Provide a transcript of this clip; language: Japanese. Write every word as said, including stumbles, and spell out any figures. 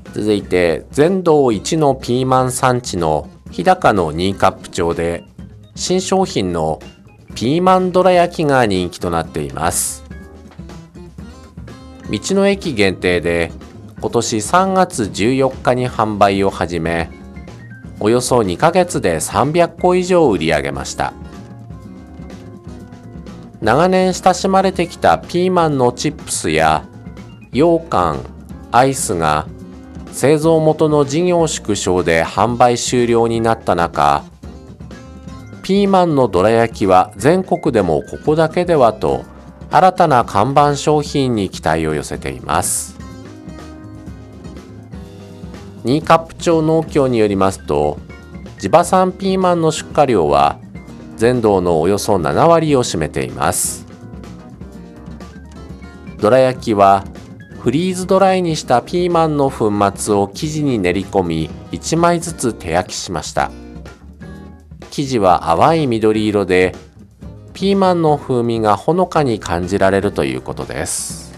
続いて全道一のピーマン産地の日高の新冠町で新商品のピーマンどら焼きが人気となっています。道の駅限定で今年さんがつじゅうよっかに販売を始め、およそにかげつでさんびゃっこ以上売り上げました。長年親しまれてきたピーマンのチップスや羊羹、アイスが製造元の事業縮小で販売終了になった中、ピーマンのどら焼きは全国でもここだけではと新たな看板商品に期待を寄せています。新冠町農協によりますと、地場産ピーマンの出荷量は全道のおよそななわりを占めています。どら焼きはフリーズドライにしたピーマンの粉末を生地に練り込みいちまいずつ手焼きしました。生地は淡い緑色でピーマンの風味がほのかに感じられるということです。